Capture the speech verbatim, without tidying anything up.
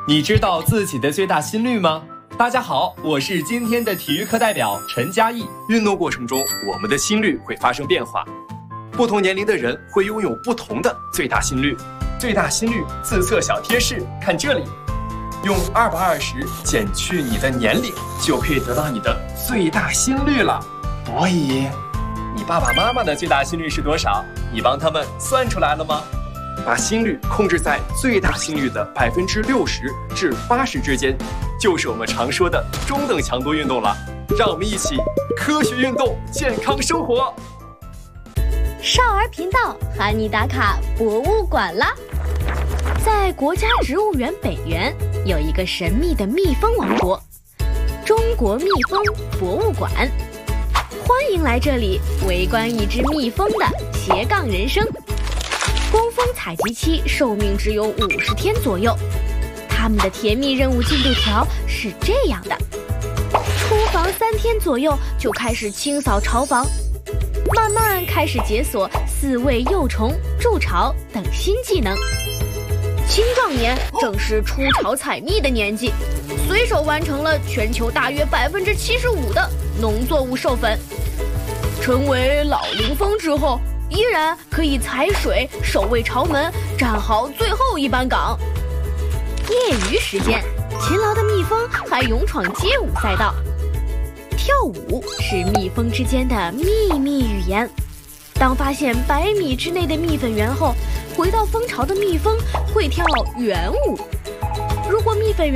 你知道自己的最大心率吗？大家好，我是今天的体育课代表陈嘉译。运动过程中，我们的心率会发生变化，不同年龄的人会拥有不同的最大心率。最大心率自测小贴士，看这里，用二百二十减去你的年龄，就可以得到你的最大心率了。所以，你爸爸妈妈的最大心率是多少？你帮他们算出来了吗？把心率控制在最大心率的百分之六十至八十之间，就是我们常说的中等强度运动了。让我们一起科学运动，健康生活。 少儿频道喊你打卡博物馆啦！在国家植物园北园有一个神秘的蜜蜂王国——中国蜜蜂博物馆。欢迎来这里围观一只蜜蜂的斜杠人生。工蜂采集期寿命只有五十天左右，它们的甜蜜任务进度条是这样的：出房三天左右就开始清扫巢房，慢慢开始解锁饲喂幼虫、筑巢等新技能。青壮年正是出巢采蜜的年纪，随手完成了全球大约百分之七十五的农作物授粉。成为老龄蜂之后，依然可以采水、守卫巢门，站好最后一班岗。业余时间，勤劳的蜜蜂还勇闯街舞赛道。跳舞是蜜蜂之间的秘密语言。当发现百米之内的蜜粉源后，回到蜂巢的蜜蜂会跳圆舞。如果蜜粉源